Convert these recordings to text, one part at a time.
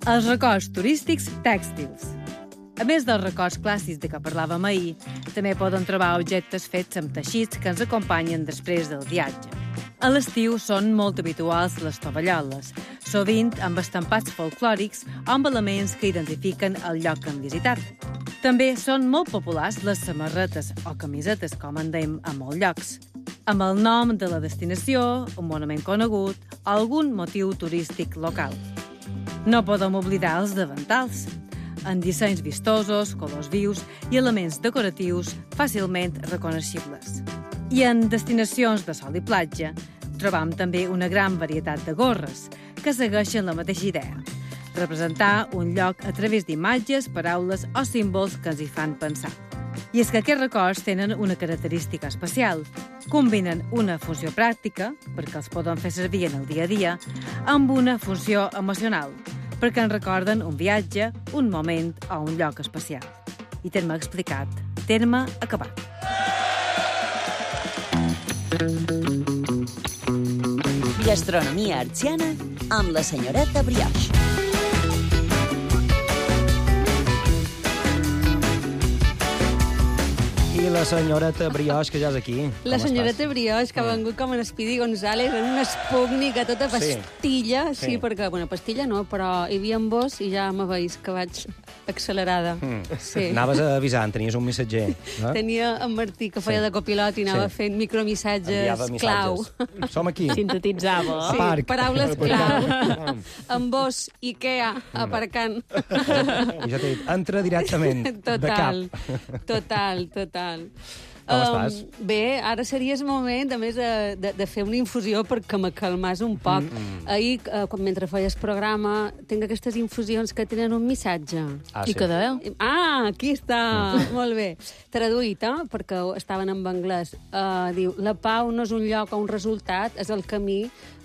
Els records turístics tèxtils. A més dels records clàssics de què parlàvem ahir, també poden trobar objectes fets amb teixits que ens acompanyen després del viatge. A l'estiu són molt habituals les tovalloles, sovint amb estampats folclòrics o amb elements que identifiquen el lloc que han visitat. També són molt populars les samarretes o camisetes, com en dèiem a molts llocs, amb el nom de la destinació, un monument conegut o algun motiu turístic local. No podem oblidar els davantals, en dissenys vistosos, colors vius i elements decoratius fàcilment reconeixibles. I en destinacions de sol i platja trobam també una gran varietat de gorres que segueixen la mateixa idea, representar un lloc a través d'imatges, paraules o símbols que ens hi fan pensar. I és que aquests records tenen una característica especial. Combinen una funció pràctica, perquè els podem fer servir en el dia a dia, amb una funció emocional, perquè ens recorden un viatge, un moment o un lloc especial. I terme explicat, terme acabat. Gastronomia artsiana amb la senyoreta Brioche. I la senyoreta Brioche, que ja és aquí. La senyoreta Brioche, que ha vengut com en Speedy González, en una espúgnica tota pastilla. Sí, perquè, bueno, pastilla no, però hi havia en vos i ja me veus que vaig accelerada. Sí. Anaves avisant, tenies un missatger. No? Tenia en Martí, que feia de copilot i anava fent micromissatges clau. Som aquí. Sintetitzava. Sí, paraules clau. En vos, Ikea, aparcant. I ja t'he dit, entra directament, de cap. Total. Com estàs? Bé, ara seria el moment, a més, de fer una infusió perquè me calmàs un poc. Ahir, mentre feies programa, tinc aquestes infusions que tenen un missatge. I què dèieu? Aquí està! Molt bé. Traduït, perquè estaven en anglès. Diu, la pau no és un lloc o un resultat, és el camí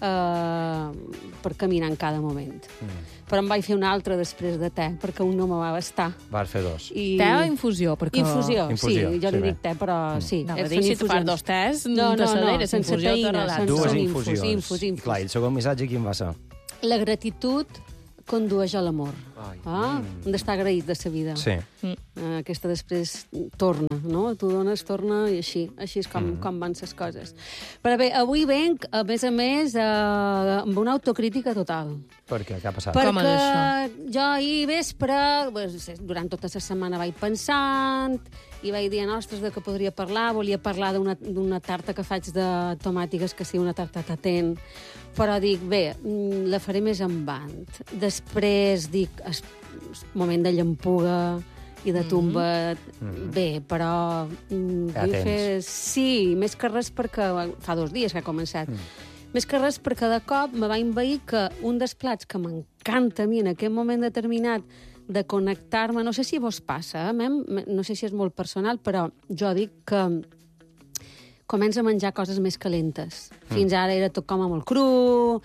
per caminar en cada moment. Però em vaig fer un altre després de te, perquè un no me va bastar. Vas fer dos. Te o infusió? Infusió, sí, jo li dic te, però sí. No, si et fas dos tes, no, sense teïna. Dues infusions. Infus. I clar, el segon missatge quin va ser? La gratitud condueix a l'amor. Hem d'estar agraït de sa vida. Sí. Aquesta després torna, no? Tu dones, torna, i així és com van ses coses. Però bé, avui venc, a més, amb una autocrítica total. Per què? Què ha passat? Com és això? Perquè jo ahir vespre, durant tota la setmana vaig pensant i vaig dir, ostres, de què podria parlar? Volia parlar d'una tarta que faig de tomàtiques, que sigui una tarta tatent, però dic, bé, la faré més endavant. Després dic, moment de llampuga i de tomba, bé, però vull fer... Sí, més que res perquè fa 2 dies que ha començat. Més que res perquè de cop me va envair que un dels plats que m'encanta a mi en aquest moment determinat de connectar-me, no sé si vos passa, no sé si és molt personal, però jo dic que comença a menjar coses més calentes. Fins ara era tot com a molt cru,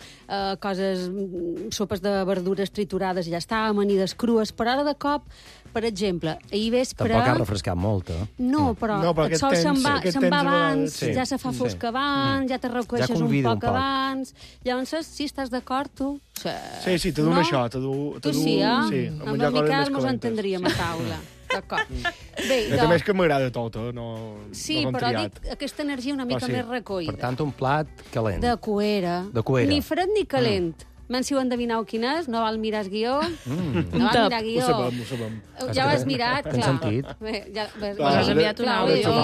sopes de verdures triturades ja està, amanides crues, però ara de cop, per exemple, ahir vespre... Tampoc ha refrescat molt, No, però el sol se'n va abans, ja se fa fosc abans, ja te recueixes un poc abans... Llavors, si estàs d'acord, tu... Sí, te dono això, te du... Tu sí, eh? Amb el Miquel mos entendríem a taula. D'acord. Bé, a més que m'agrada tot, no? Sí, però dic aquesta energia una mica més recoïda. Per tant, un plat calent. De cuera. Ni fred ni calent. Si ho endevineu quin és, no val mirar el guió. No val mirar guió. Ho sabem. Ja ho has mirat, clar. T'han sentit? Has enviat un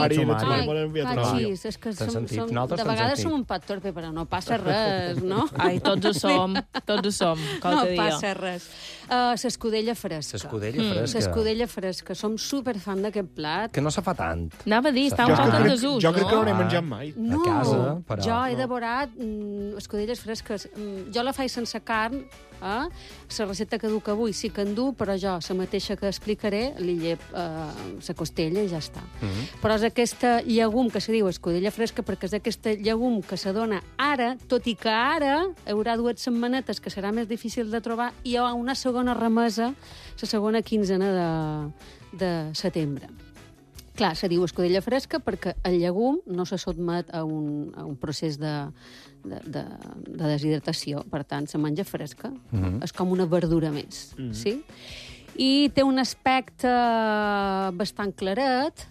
àudio. És que de vegades som un pot torpe, però no passa res, no? Ai, tots ho som, no passa res. S'escudella fresca. S'escudella fresca. Som superfan d'aquest plat. Que no se fa tant. Anava a dir, està un poc en desús, no? Jo crec que no n'he menjat mai. No, a casa, però... jo he devorat escudelles fresques. Jo la faig sense carn, la recepta que duc avui sí que en du, però jo, la mateixa que explicaré, li llep la costella i ja està. Però és aquesta llegum que se diu escudella fresca perquè és aquesta llegum que se dona ara, tot i que ara haurà 2 setmanetes que serà més difícil de trobar i hi ha una segona remesa, la segona quinzena de setembre. Clar, se diu escudella fresca perquè el llegum no se sotmet a un procés de deshidratació. Per tant, se menja fresca. És com una verdura més, sí? I té un aspecte bastant claret,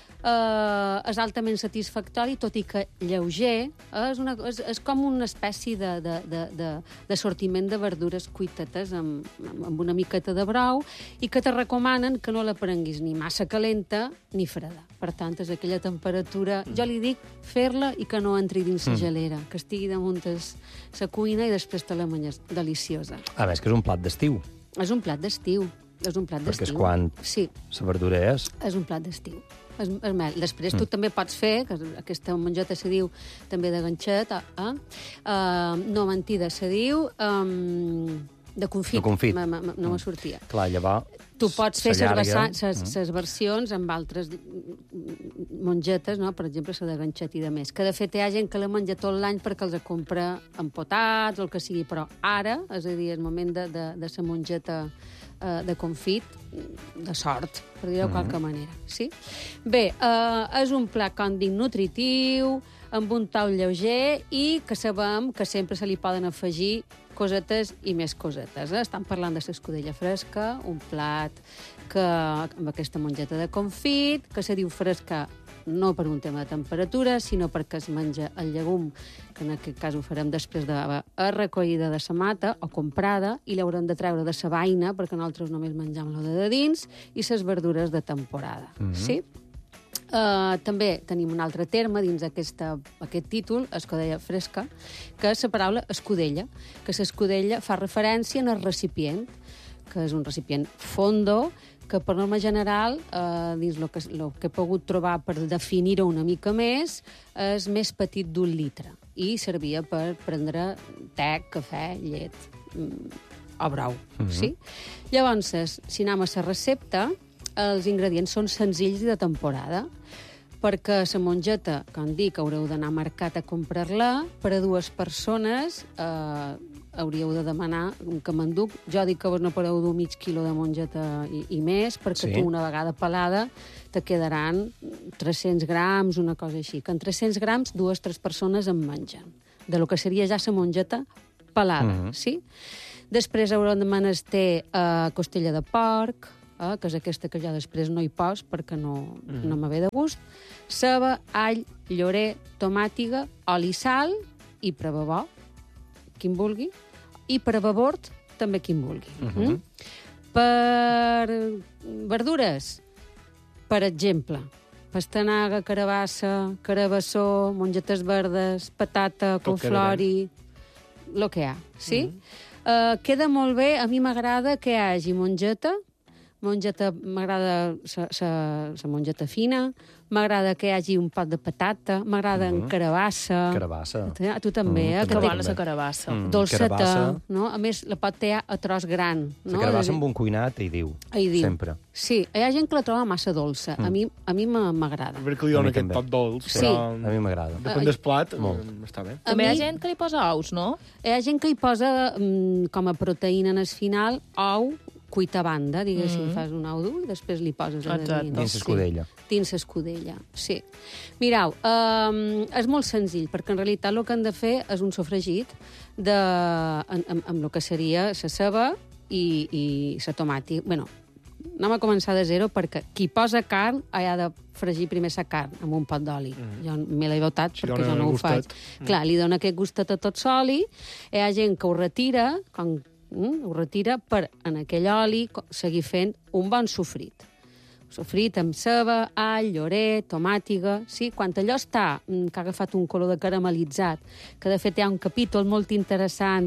és altament satisfactori, tot i que lleuger. És com una espècie d'assortiment de verdures cuitetes amb una miqueta de brou i que te recomanen que no la prenguis ni massa calenta ni freda. Per tant, és aquella temperatura... Jo li dic fer-la i que no entri dins la gelera, que estigui damunt la cuina i després te la menges deliciosa. A més, que és un plat d'estiu. És un plat d'estiu. Perquè és quan la verdura és. És un plat d'estiu. Després tu també pots fer, que aquesta mongeta se diu també de ganxet, no, mentida, se diu de confit. De confit. No me sortia. Clar, llavors tu pots fer les versions amb altres mongetes, no? Per exemple, la de ganxet i de més. Que, de fet, hi ha gent que la menja tot l'any perquè els compra empotats o el que sigui, però ara, és a dir, el moment de la mongeta de confit, de sort, per dir-ho de qualque manera. Sí? Bé, és un plat, com dic, nutritiu, amb un tau lleuger i que sabem que sempre se li poden afegir cosetes i més cosetes. Estan parlant de l'escudella fresca, un plat amb aquesta mongeta de confit, que se diu fresca no per un tema de temperatura, sinó perquè es menja el llegum, que en aquest cas ho farem després de recollida de la mata o comprada, i l'haurem de treure de la vaina, perquè nosaltres només menjam lo de dins, i les verdures de temporada. Sí? També tenim un altre terme dins aquest títol, escudella fresca, que és la paraula escudella, que l'escudella fa referència al recipient, que és un recipient fondo, que per norma general, dins el que he pogut trobar per definir-ho una mica més, és més petit d'1 litre i servia per prendre te, cafè, llet o brou. Sí? Llavors, si anem a la recepta, els ingredients són senzills i de temporada, perquè la mongeta, com dic, haureu d'anar a mercat a comprar-la, per a 2 persones hauríeu de demanar un que m'enduc. Jo dic que vos no podeu dur mig quilo de mongeta i més, perquè tu una vegada pelada te quedaran 300 grams, una cosa així. Que en 300 grams 2 o 3 persones en mengen, de lo que seria ja la mongeta pelada, sí? Després haurem de menester costella de porc, que és aquesta que ja després no hi pos perquè no me ve de gust, ceba, all, llorer, tomàtiga, oli i sal i prevebó, qui en vulgui, i per a babord també qui en vulgui. Per verdures, per exemple, pastanaga, carabassa, carabassó, mongetes verdes, patata, colflori, el que hi ha, sí? Queda molt bé, a mi m'agrada que hi hagi mongeta, m'agrada la mongeta fina, m'agrada que hi hagi un pot de patata, m'agrada en carabassa. Carabassa. A tu també, eh? Que bona la carabassa. Dolceta, no? A més, la pot ter a tros gran. La carabassa amb un cuinat hi diu, sempre. Sí, hi ha gent que la troba massa dolça. A mi m'agrada. Perquè li dona aquest toc dolç. Sí. A mi m'agrada. Depèn del plat, està bé. També hi ha gent que li posa ous, no? Hi ha gent que hi posa, com a proteïna en el final, ou cuit a banda, diguéssim, fas un ou dur i després li poses a dins. Dins l'escudella. Dins l'escudella, sí. Mireu, és molt senzill, perquè en realitat el que han de fer és un sofregit amb el que seria la ceba i la tomàtica. Bé, anem a començar de zero perquè qui posa carn ha de fregir primer la carn amb un pot d'oli. Jo me l'he botat perquè jo no ho faig. Clar, li dona aquest gustet a tot l'oli. Hi ha gent que ho retira, per, en aquell oli, seguir fent un bon sofrit. Sofrit amb ceba, all, llorer, tomàtiga... Sí? Quan allò està, que ha agafat un color de caramelitzat, que de fet hi ha un capítol molt interessant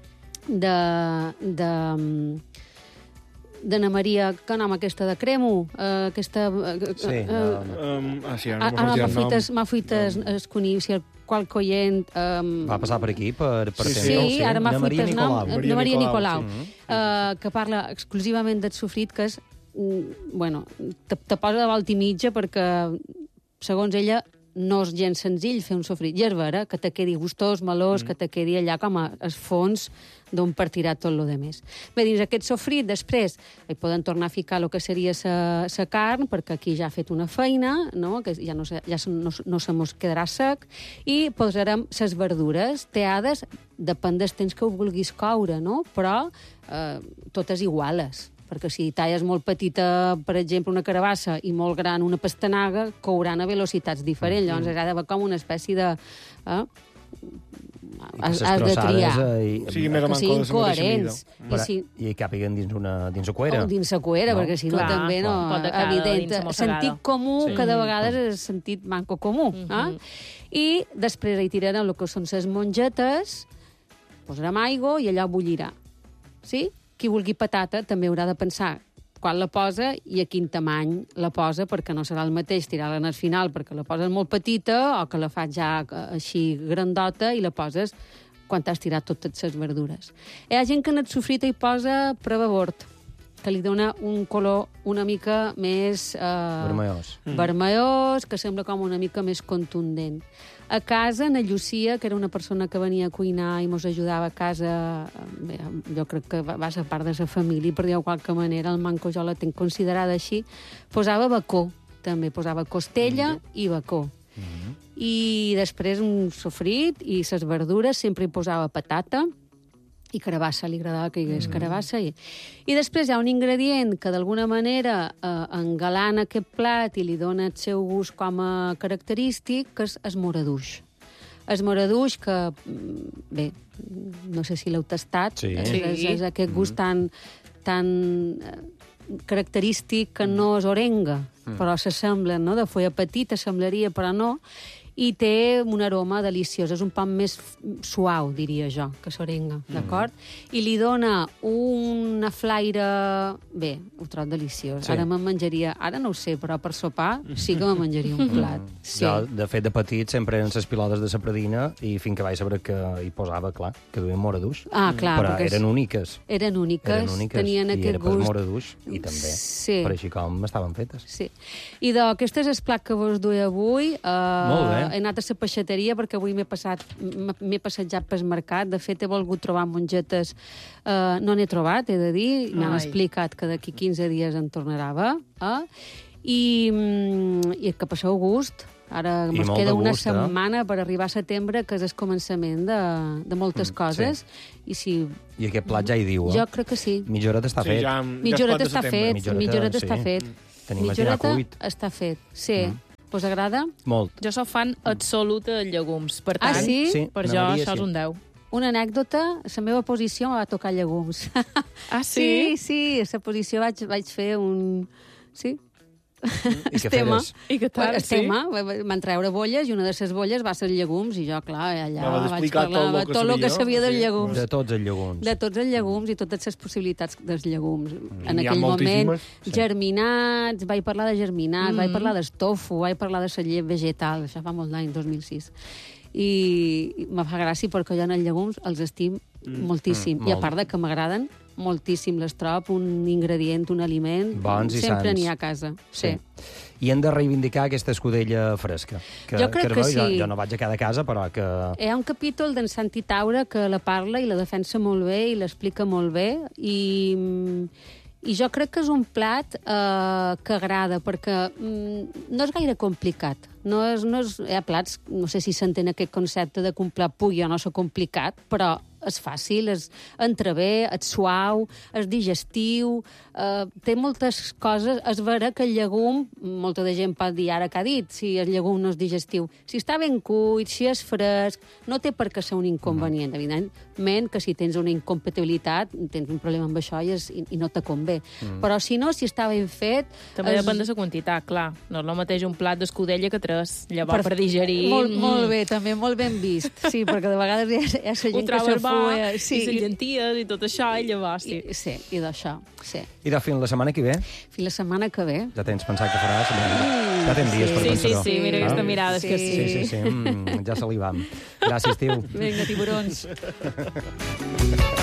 d'Anna Maria, que nom aquesta de Cremo? Aquesta... Sí, m'ha fuites esconir, si el qual coient... Va passar per aquí, per sí, ara m'ha fuites nom, Maria Nicolau, que parla exclusivament del sofrit, que és, bueno, te posa de volta i mitja perquè, segons ella, no és gens senzill fer un sofrit gervera, que te quedi gustós, melós, que te quedi allà com a el fons d'on partirà tot lo demés. Bé, dins aquest sofrit, després, hi poden tornar a ficar el que seria la carn, perquè aquí ja ha fet una feina, no? Que ja no se mos quedarà sec, i posarem les verdures teades, depèn del temps que ho vulguis coure, no? Però totes iguales, perquè si talles molt petita, per exemple, una carabassa, i molt gran una pastanaga, couran a velocitats diferents. Llavors ha d'haver com una espècie de... Has de triar. Sí, més o que menys siguin de la mateixa coherents. I hi càpiguen dins la cuera. O dins la cuera, perquè si no també no... Evident. Sentit comú, cada vegada és sentit manco comú. I després hi tirarem el que són les mongetes, posarem aigua i allò bullirà. Sí? Qui vulgui patata també haurà de pensar quan la posa i a quin tamany la posa, perquè no serà el mateix tirar-la al final perquè la poses molt petita o que la fas ja així grandota i la poses quan t'has tirat totes les verdures. Hi ha gent que en el sofrit hi posa prevavort, que li dona un color una mica més... vermellós, que sembla com una mica més contundent. A casa, na Llucia, que era una persona que venia a cuinar i mos ajudava a casa, bé, jo crec que va ser part de la família, per dir-ho de qualque manera, el manco jo la tenc considerada així, posava bacó, també posava costella i bacó. I després un sofrit i les verdures, sempre hi posava patata, i carabassa, li agradava que hi hagués carabassa. I després hi ha un ingredient que d'alguna manera engalana aquest plat i li dona el seu gust com a característic, que és el moraduix. El moraduix, que, bé, no sé si l'heu tastat, és aquest gust tan característic que no és orenga, però s'assemblen, no? De folla petita semblaria, però no. I té un aroma deliciós. És un pa més suau, diria jo, que s'orenga, d'acord? I li dona una flaire... Bé, ho trobo deliciós. Ara me'n menjaria... Ara no ho sé, però per sopar sí que me'n menjaria un plat. Jo, de fet, de petit, sempre eren les pilotes de la Pradina i fins que vaig saber que hi posava, clar, que duien moraduix. Ah, clar. Però eren úniques. Eren úniques. Tenien aquest gust. I era per moraduix, i també. Per així com estaven fetes. Sí. I aquest és el plat que vos duia avui. Molt bé. He anat a la peixateria perquè avui m'he passejat pel mercat. De fet, he volgut trobar mongetes. No n'he trobat, he de dir. M'han explicat que d'aquí 15 dies en tornarà. I que passeu gust. Ara ens queda una setmana per arribar a setembre, que és el començament de moltes coses. I aquest plat ja hi diu, Jo crec que sí. Mitja horeta està fet. Mitja horeta està fet. Tenim ja cuit. Està fet, sí. Us agrada? Molt. Jo soc fan absoluta de llegums, per tant, per jo això és un 10. Una anècdota, la meva posició em va tocar llegums. Ah, sí? Sí, a la posició vaig fer un... Sí. I què feres? I què tal? Tema, van treure bolles i una de les bolles va ser llegums i jo, clar, allà vaig parlar tot el que sabia dels llegums. De tots els llegums. De tots els llegums i totes les possibilitats dels llegums. En aquell moment, germinats, vaig parlar de germinats, vaig parlar del tofu, vaig parlar de la llet vegetal, això fa molt d'any, 2006. I me fa gràcia perquè jo en els llegums els estim moltíssim. I a part de que m'agraden moltíssim, les trob un ingredient, un aliment, bons i sempre sans. n'hi ha a casa. Sí. I hem de reivindicar aquesta escudella fresca. Jo crec que sí. Jo no vaig a cada casa, però que... Hi ha un capítol d'en Santi Taura que la parla i la defensa molt bé i l'explica molt bé i jo crec que és un plat que agrada perquè no és gaire complicat. Hi ha plats, no sé si s'entén aquest concepte de que un plat pugui o no ser complicat, però és fàcil, és entrevé, és suau, és digestiu, té moltes coses. És vera que el llegum, molta de gent pot dir ara que ha dit, si el llegum no és digestiu. Si està ben cuit, si és fresc, no té per què ser un inconvenient. Evidentment que si tens una incompatibilitat, tens un problema amb això i no te convé. Però si no, si està ben fet... També depèn de la quantitat, clar. No és el mateix un plat d'escudella que 3. Llavors, per digerir... Molt bé, també, molt ben vist. Sí, perquè de vegades hi ha la gent que s'afuga... I les llenties i tot això, i llavors sí. Sí, i d'això, sí. I de fins la setmana que ve? Fins la setmana que ve. Ja tens pensat que faràs? Ja tens dies per pensar-ho. Sí, mira aquesta mirada, és que sí. Sí. Ja se li vam. Gràcies, tio. Vinga, tiburons.